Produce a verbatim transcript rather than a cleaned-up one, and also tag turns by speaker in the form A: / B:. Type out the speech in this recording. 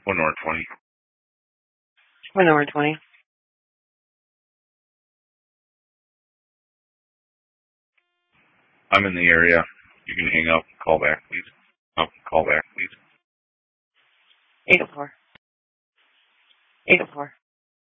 A: One North twenty.
B: One number twenty.
A: I'm in the area. You can hang up. Call back, please. Oh, call back, please.
B: Eight four. Eight four.